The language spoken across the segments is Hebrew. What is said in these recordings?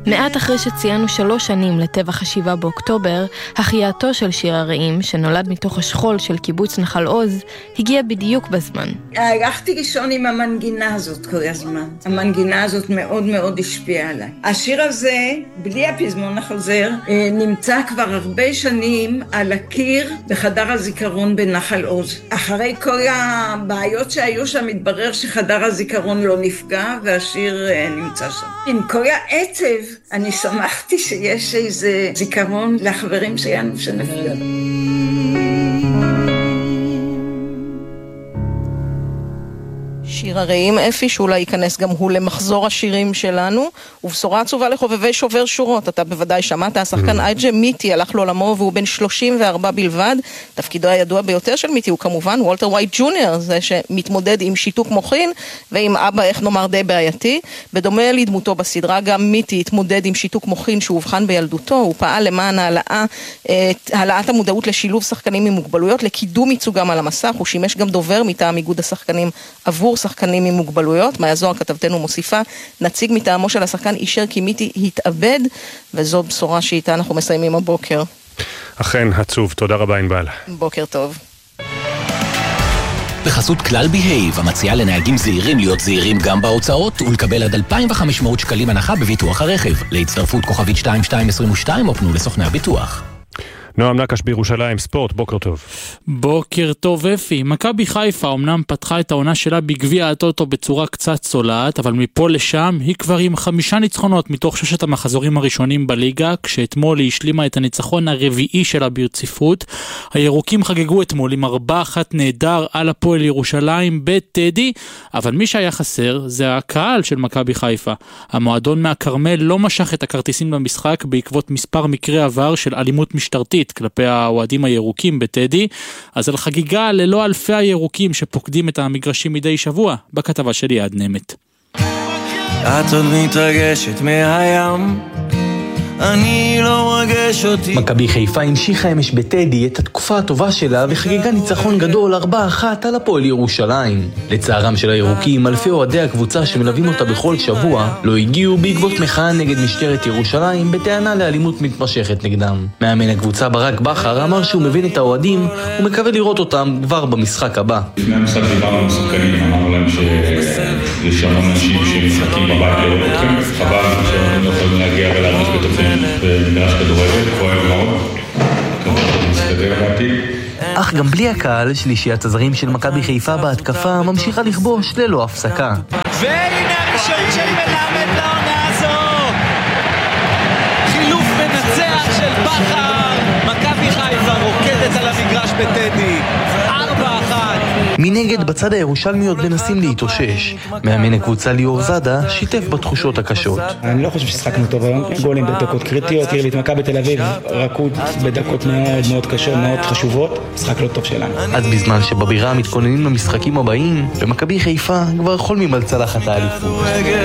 מעט אחרי שציינו 3 שנים לטבח 7 באוקטובר, החייאתו של שיר הרעים, שנולד מתוך השכול של קיבוץ נחל עוז, הגיע בדיוק בזמן. הלכתי לישון עם המנגינה הזאת כל הזמן. המנגינה הזאת מאוד מאוד השפיעה עליי. השיר הזה, בלי הפזמון החוזר, נמצא כבר הרבה שנים על הקיר בחדר הזיכרון בנחל עוז. אחרי כל הבעיות שהיו שם, התברר שחדר הזיכרון לא נפגע, והשיר נמצא שם. עם כל העצב, אני שמחתי שיש איזה זיכרון לחברים שלנו שנפגע. שיר הרעים אפי, שאולי ייכנס גם הוא למחזור השירים שלנו, ובשורה עצובה לחובבי שובר שורות. אתה בוודאי שמעת, השחקן אייג'ה מיטי הלך לעולמו והוא בן 34 בלבד. תפקידו הידוע ביותר של מיטי הוא כמובן וולטר ווייט ג'וניור, זה שמתמודד עם שיתוק מוחין ועם אבא, איך נאמר, די בעייתי. בדומה לדמותו בסדרה, גם מיטי התמודד עם שיתוק מוחין שהובחן בילדותו. הוא פעל למען העלאת המודעות לשילוב שחקנים עם מוגבלויות, לקידום ייצוגם על המסך. הוא שימש גם דובר מטעם איגוד השחקנים עבור שחקנים עם מוגבלויות. מאיה זוהר כתבתנו מוסיפה, נציג מטעמו של השחקן אישר כי מיטי התאבד, וזו בשורה שאיתה אנחנו מסיימים הבוקר. אכן עצוב, תודה רבה ענבל. בוקר טוב. בחסות כלל בהייב, המציעה לנהגים זהירים להיות זהירים גם בהוצאות ולקבל עד 2,500 שקלים הנחה בביטוח הרכב. להצטרפות כוכבית 2222 או פנו לסוכני הביטוח. נועם נקש בירושלים, ספורט, בוקר טוב. בוקר טוב אפי. מכבי חיפה אמנם פתחה את העונה שלה בגביע הטוטו בצורה קצת צולעת, אבל מפה לשם היא כבר עם 5 ניצחונות מתוך 6 המחזורים הראשונים בליגה, כשאתמול היא השלימה את הניצחון הרביעי שלה ברציפות. הירוקים חגגו אתמול עם 4-1 נהדר על הפועל ירושלים בטדי, אבל מי שהיה חסר זה הקהל של מכבי חיפה. המועדון מהקרמל לא משך את הכרטיסים במשחק בעקבות מספר מקרי עבר של אלימות משטרתית כלפי האוהדים הירוקים בטדי. אז על חגיגה ללא אלפי הירוקים שפוקדים את המגרשים מדי שבוע, בכתבה של יעד נמת. את עוד מתרגשת מהים, אני לא מרגש אותי. מכבי חיפה המשיכה אמש בטדי את התקופה הטובה שלה וחגיגה ניצחון גדול 4-1 על הפועל ירושלים. לצערם של הירוקים, אלפי אוהדי הקבוצה שמלווים אותה בכל שבוע לא הגיעו בעקבות מחאה נגד משטרת ירושלים בטענה לאלימות מתמשכת נגדם. מאמן הקבוצה ברק בכר אמר שהוא מבין את האוהדים ומקווה לראות אותם כבר במשחק הבא. לפני המשחק דיברנו עם שחקנים, אמרנו להם שיש המון אנשים שמשחקים בבית לראות אתכם, חבל שהם לא יכולים להגיע ולהרגיש בתוכם במגרש כדורגל, כואב מאוד, כמובן מסתדר בעתיד. אך גם בלי הקהל, שלישיית הזרים של מכבי חיפה בהתקפה ממשיכה לכבוש ללא הפסקה. והנה הראשון של מלמד לעונה הזו, חילוף מנצח של בכר, מכבי חיפה רוקדת על המגרש בטדי, 4-1. מנגד בצד הירושלמי עוד מנסים להתאושש. מאמן הקבוצה ליאור זאדה שיתף בתחושות הקשות. אני לא חושב ששחקנו טוב היום, גולים בדקות קריטיות, עיר להתמכה בתל אביב, רקוד בדקות מאוד מאוד קשות, מאוד חשובות, משחק לא טוב שלנו. אז בזמן שבבירה מתכוננים למשחקים הבאים, במכבי חיפה כבר חולמים על צלחת האליפות.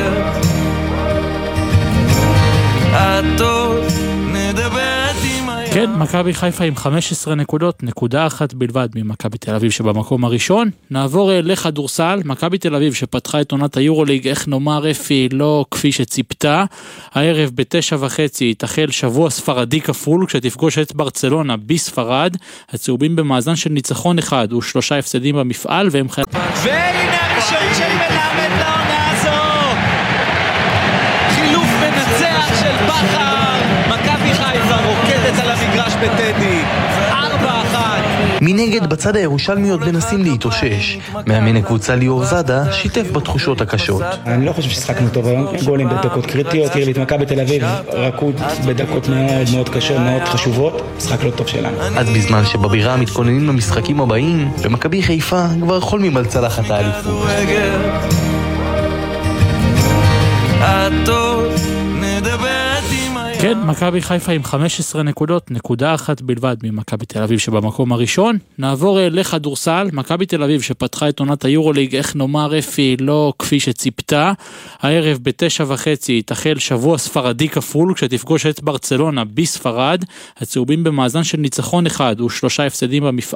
כן, מכבי חיפה עם 15 נקודות, נקודה אחת בלבד ממכבי תל אביב שבמקום הראשון. נעבור לכדורסל, מכבי תל אביב שפתחה את עונת היורוליג, איך נאמר אפי, לא כפי שציפתה. הערב ב9:30 תחל שבוע ספרדי כפול, כשתפגוש את ברצלונה בספרד. הצהובים במאזן של ניצחון אחד ו3 הפסדים במפעל, והם והנה הראשון של מלמד לעונה הזו, חילוף מנצח של בכר, מכבי חיפה רוקדת על המגרש בטדי, 4-1. מנגד בצד הירושלמי עוד מנסים להתאושש. מאמן הקבוצה ליאור זאדה שיתף בתחושות הקשות. אני לא חושב ששחקנו טוב היום, גולים בדקות קריטיות, עיר להתמכה בתל אביב, רקוד בדקות מאוד מאוד קשות, מאוד חשובות, משחק לא טוב שלנו. אז בזמן שבבירה מתכוננים למשחקים הבאים, במכבי חיפה כבר חולמים על צלחת האליפות. כן, מכבי חיפה עם 15 נקודות, נקודה אחת בלבד ממכבי תל אביב שבמקום הראשון. נעבור לכדורסל, מכבי תל אביב שפתחה את עונת היורוליג, איך נאמר אפי, לא כפי שציפתה. הערב ב9:30 תחל שבוע ספרדי כפול, כשתפגוש את ברצלונה בספרד. הצהובים במאזן של ניצחון אחד ו3 הפסדים במפעל.